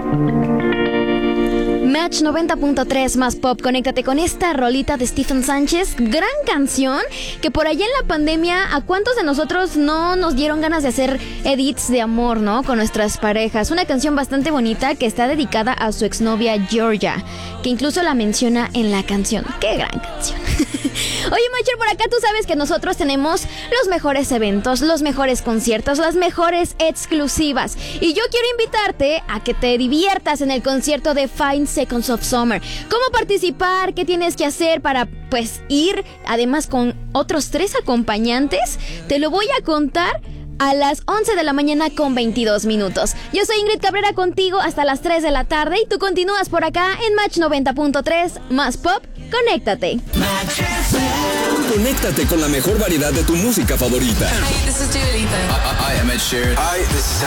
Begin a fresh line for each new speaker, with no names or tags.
Match 90.3 más pop, conéctate con esta rolita de Stephen Sánchez, gran canción que por allá en la pandemia a cuántos de nosotros no nos dieron ganas de hacer edits de amor, ¿no? Con nuestras parejas, una canción bastante bonita que está dedicada a su exnovia Georgia, que incluso la menciona en la canción. ¡Qué gran canción! Oye, Matcher, por acá tú sabes que nosotros tenemos los mejores eventos, los mejores conciertos, las mejores exclusivas. Y yo quiero invitarte a que te diviertas en el concierto de 5 Seconds of Summer. ¿Cómo participar? ¿Qué tienes que hacer para, pues, ir? Además, con otros 3 acompañantes. Te lo voy a contar a las 11 de la mañana con 22 minutos. Yo soy Ingrid Cabrera contigo hasta las 3 de la tarde y tú continúas por acá en Match 90.3 más pop. Conéctate.
Conéctate con la mejor variedad de tu música favorita.
Hey, this is Dua Lipa.
I am Ed Sheeran.
Hi, this is